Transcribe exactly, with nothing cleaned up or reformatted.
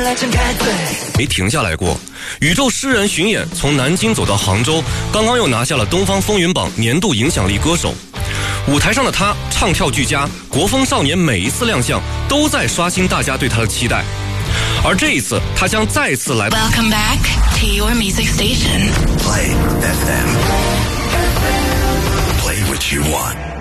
没停下来过。宇宙诗人巡演从南京走到杭州，刚刚又拿下了东方风云榜年度影响力歌手。舞台上的他唱跳俱佳，国风少年每一次亮相都在刷新大家对他的期待。而这一次，他将再次来。 Welcome back to your music station. Play F M. Play what you want.